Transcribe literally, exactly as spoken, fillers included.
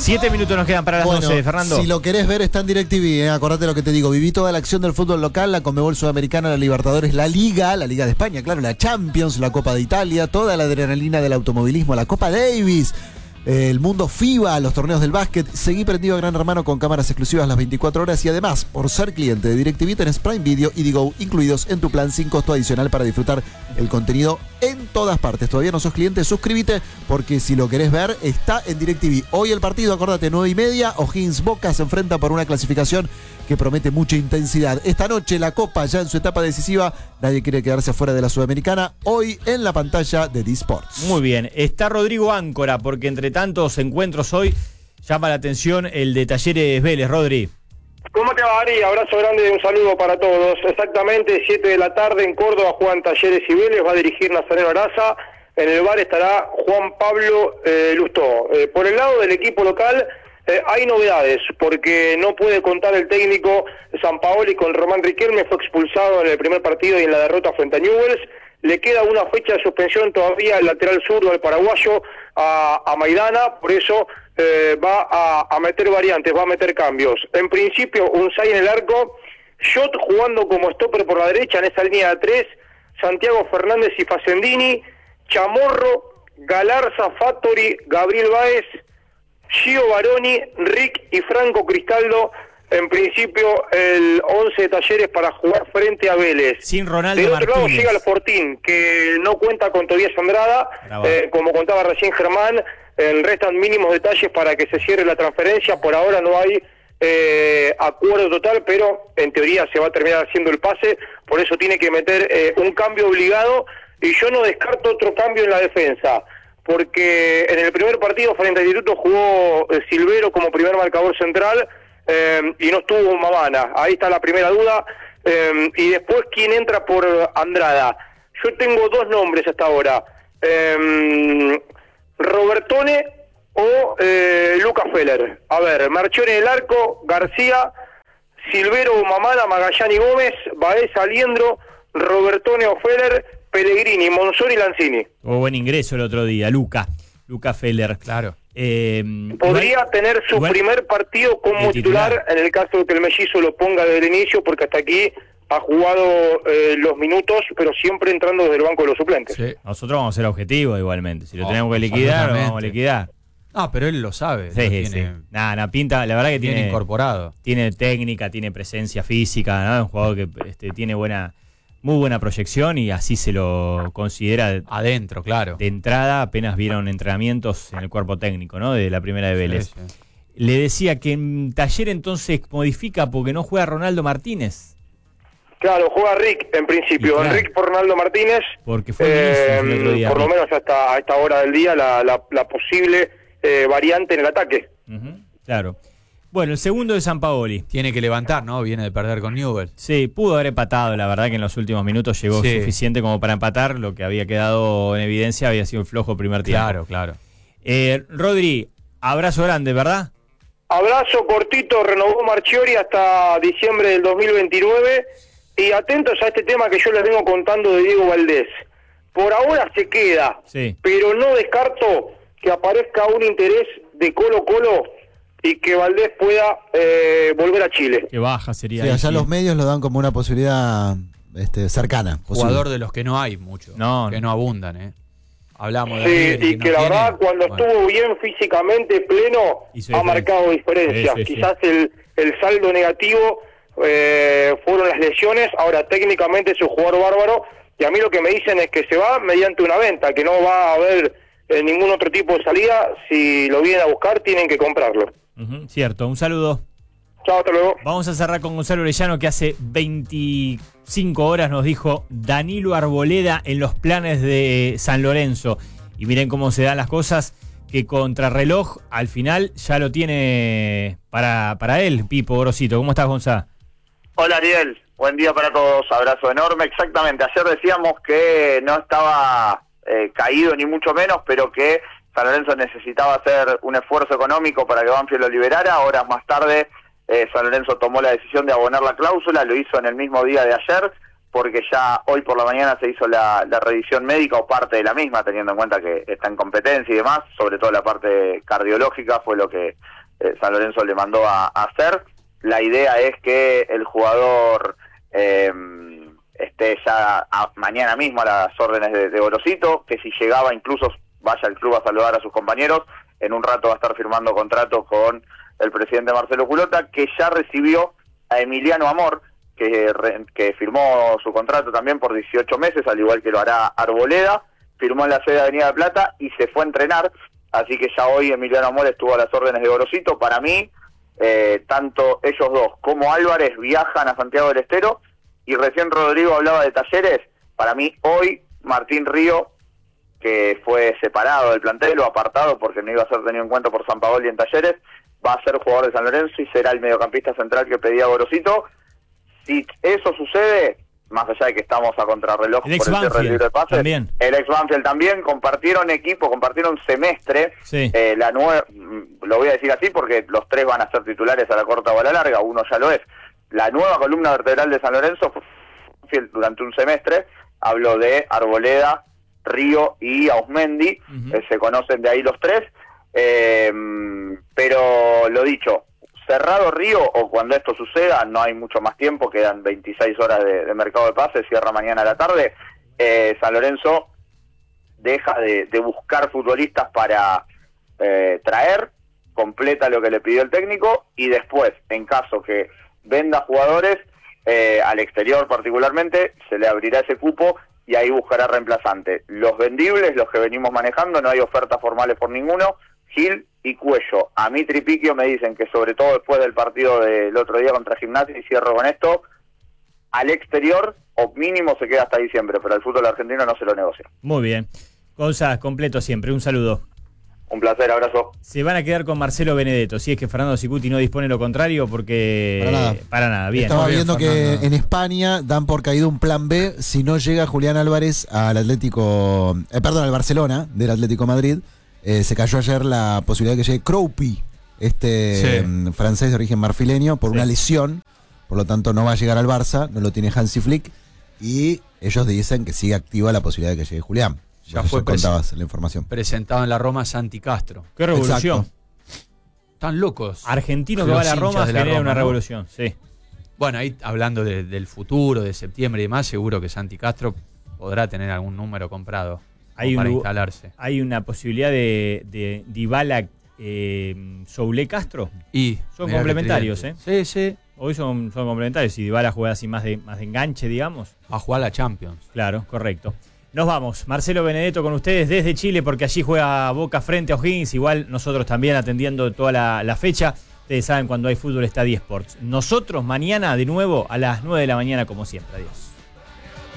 Siete minutos nos quedan para las bueno, doce, Fernando. Si lo querés ver, está en DirecTV, ¿eh? Acordate lo que te digo. Viví toda la acción del fútbol local, la Conmebol Sudamericana, la Libertadores, la Liga, la Liga de España, claro, la Champions, la Copa de Italia, toda la adrenalina del automovilismo, la Copa Davis, el mundo FIBA, los torneos del básquet. Seguí prendido a Gran Hermano con cámaras exclusivas las veinticuatro horas y además, por ser cliente de DirecTV, tenés Prime Video y Digo incluidos en tu plan sin costo adicional para disfrutar el contenido en todas partes. Todavía no sos cliente, suscríbete porque si lo querés ver, está en DirecTV. Hoy el partido, acordate, nueve y media, O'Higgins Boca se enfrenta por una clasificación que promete mucha intensidad. Esta noche la Copa ya en su etapa decisiva, nadie quiere quedarse afuera de la Sudamericana, hoy en la pantalla de D-Sports. Muy bien, está Rodrigo Áncora, porque entre tantos encuentros hoy llama la atención el de Talleres Vélez. Rodri. ¿Cómo te va, Ari? Abrazo grande y un saludo para todos. Exactamente siete de la tarde en Córdoba juegan Talleres y Vélez, va a dirigir Nazareno Araza. En el bar estará Juan Pablo eh, Lustó. Eh, por el lado del equipo local eh, hay novedades, porque no puede contar el técnico Sampaoli con Román Riquelme, fue expulsado en el primer partido y en la derrota frente a Newell's. Le queda una fecha de suspensión todavía al lateral zurdo del paraguayo, a, a Maidana, por eso eh, va a, a meter variantes, va a meter cambios. En principio, Unzay en el arco, Schott jugando como stopper por la derecha en esa línea de tres, Santiago Fernández y Facendini, Chamorro, Galarza, Fattori, Gabriel Báez, Gio Baroni, Rick y Franco Cristaldo. En principio, el once de Talleres para jugar frente a Vélez. Sin Ronaldo Del otro Martínez. lado llega el Fortín, que no cuenta con Tobías Andrada, eh, como contaba recién Germán, eh, restan mínimos detalles para que se cierre la transferencia. Por ahora no hay eh, acuerdo total, pero en teoría se va a terminar haciendo el pase, por eso tiene que meter eh, un cambio obligado, y yo no descarto otro cambio en la defensa, porque en el primer partido frente al Instituto jugó eh, Silvero como primer marcador central, Eh, y no estuvo Mamana. Ahí está la primera duda. Eh, y después, ¿quién entra por Andrada? Yo tengo dos nombres hasta ahora. Eh, Robertone o eh, Lucas Feller. A ver, Marchione en el arco, García, Silvero, Mamana, Magallani Gómez, Baez, Aliendro, Robertone o Feller, Pellegrini, Monzón y Lanzini. Hubo buen ingreso el otro día, Luca. Luca Feller. Claro. Eh, Podría igual, tener su igual, primer partido como titular, titular en el caso de que el mellizo lo ponga desde el inicio, porque hasta aquí ha jugado eh, los minutos, pero siempre entrando desde el banco de los suplentes. Sí. Nosotros vamos a ser objetivos igualmente. Si lo oh, tenemos que liquidar, lo vamos a liquidar. No, pero él lo sabe. Sí, lo sí, tiene, sí. Nada, nada, pinta, la verdad que tiene, tiene incorporado. Tiene técnica, tiene presencia física, ¿no? Un jugador que este, tiene buena, muy buena proyección y así se lo considera adentro, claro. De entrada, apenas vieron entrenamientos en el cuerpo técnico, ¿no? De la primera de Vélez. Sí, sí. Le decía que en Taller entonces modifica porque no juega Ronaldo Martínez. Claro, juega Rick en principio, claro. Rick por Ronaldo Martínez. Porque fue eh, el otro día, por Rick. lo menos hasta a esta hora del día la, la, la posible eh, variante en el ataque. Uh-huh, claro. Bueno, el segundo de Sampaoli. Tiene que levantar, ¿no? Viene de perder con Newell's. Sí, pudo haber empatado, la verdad que en los últimos minutos llegó sí. suficiente como para empatar. Lo que había quedado en evidencia había sido el flojo primer tiempo. Claro, claro. Eh, Rodri, abrazo grande, ¿verdad? Abrazo cortito, renovó Marchiori hasta diciembre del dos mil veintinueve. Y atentos a este tema que yo les vengo contando de Diego Valdés. Por ahora se queda, sí. pero no descarto que aparezca un interés de Colo Colo y que Valdés pueda eh, volver a Chile. Que baja sería. Sí, allá sí. Los medios lo dan como una posibilidad este, cercana. Jugador posible. de los que no hay mucho, no, que no abundan, ¿eh? Hablamos de sí, River, y que, que no la tiene. Verdad cuando bueno. estuvo bien físicamente, pleno, ha marcado diferencia. Sí, sí, Quizás sí. El, el saldo negativo eh, fueron las lesiones, ahora técnicamente es un jugador bárbaro, y a mí lo que me dicen es que se va mediante una venta, que no va a haber eh, ningún otro tipo de salida. Si lo vienen a buscar, tienen que comprarlo. Uh-huh, cierto, un saludo. Chao, hasta luego. Vamos a cerrar con Gonzalo Orellano, que hace veinticinco horas nos dijo Danilo Arboleda en los planes de San Lorenzo. Y miren cómo se dan las cosas, que contrarreloj al final ya lo tiene para, para él, Pipo Gorosito. ¿Cómo estás, Gonzalo? Hola, Ariel. Buen día para todos. Abrazo enorme. Exactamente. Ayer decíamos que no estaba eh, caído ni mucho menos, pero que San Lorenzo necesitaba hacer un esfuerzo económico para que Banfield lo liberara. Horas más tarde, eh, San Lorenzo tomó la decisión de abonar la cláusula, lo hizo en el mismo día de ayer, porque ya hoy por la mañana se hizo la, la revisión médica o parte de la misma, teniendo en cuenta que está en competencia y demás, sobre todo la parte cardiológica fue lo que eh, San Lorenzo le mandó a, a hacer. La idea es que el jugador eh, esté ya a, mañana mismo a las órdenes de, de Gorosito, que si llegaba incluso vaya al club a saludar a sus compañeros. En un rato va a estar firmando contrato con el presidente Marcelo Culota, que ya recibió a Emiliano Amor, que, re, que firmó su contrato también por dieciocho meses, al igual que lo hará Arboleda. Firmó en la sede de Avenida de Plata y se fue a entrenar, así que ya hoy Emiliano Amor estuvo a las órdenes de Gorosito. Para mí, eh, tanto ellos dos como Álvarez viajan a Santiago del Estero, y recién Rodrigo hablaba de Talleres. Para mí hoy Martín Río, que fue separado del plantel o apartado porque no iba a ser tenido en cuenta por Sampaoli en Talleres, va a ser jugador de San Lorenzo y será el mediocampista central que pedía Gorosito. Si eso sucede, más allá de que estamos a contrarreloj el por el cierre del libro de pases, también. el ex Banfield también, compartieron equipo, compartieron semestre. Sí. Eh, la nueva, lo voy a decir así porque los tres van a ser titulares a la corta o a la larga, uno ya lo es. La nueva columna vertebral de San Lorenzo fue durante un semestre, habló de Arboleda, Río y Ausmendi. Uh-huh. eh, se conocen de ahí los tres, eh, pero lo dicho, cerrado Río, o cuando esto suceda, no hay mucho más tiempo, quedan veintiséis horas de, de mercado de pases, cierra mañana a la tarde. eh, San Lorenzo deja de, de buscar futbolistas para eh, traer, completa lo que le pidió el técnico, y después, en caso que venda jugadores eh, al exterior particularmente, se le abrirá ese cupo y ahí buscará reemplazante. Los vendibles, los que venimos manejando, no hay ofertas formales por ninguno, Gil y Cuello. A mí Tripiquio me dicen que sobre todo después del partido del otro día contra Gimnasia, y cierro con esto, al exterior o mínimo se queda hasta diciembre, pero al fútbol argentino no se lo negocia. Muy bien. Cosas completo siempre, un saludo. Un placer, abrazo. Se van a quedar con Marcelo Benedetto, si es que Fernando Sicuti no dispone lo contrario, porque... Para nada. Para nada, bien. Estaba Muy bien, viendo Fernando. que en España dan por caído un plan B si no llega Julián Álvarez al Atlético, eh, perdón, al Barcelona del Atlético Madrid. Eh, se cayó ayer la posibilidad de que llegue Kroupi, este Sí. eh, francés de origen marfileño, por Sí. una lesión. Por lo tanto, no va a llegar al Barça, no lo tiene Hansi Flick. Y ellos dicen que sigue activa la posibilidad de que llegue Julián. Ya Vos fue contabas la información. Presentado en la Roma Santi Castro. Qué revolución. Exacto. Están locos. Argentino que Los va a la hinchas Roma de la genera Roma, una ¿no? revolución, sí. Bueno, ahí hablando de- del futuro, de septiembre y demás, seguro que Santi Castro podrá tener algún número comprado Hay para un- instalarse. Hay una posibilidad de, de Dybala, eh, Soule Castro. Y Son mirá que complementarios, tridente. Sí, sí. Hoy son, son complementarios. Si Dybala juega así más de, más de enganche, digamos. Va a jugar la Champions. Claro, correcto. Nos vamos. Marcelo Benedetto con ustedes desde Chile, porque allí juega Boca frente a O'Higgins. Igual nosotros también atendiendo toda la, la fecha. Ustedes saben, cuando hay fútbol está diez Sports. Nosotros mañana de nuevo a las nueve de la mañana, como siempre. Adiós.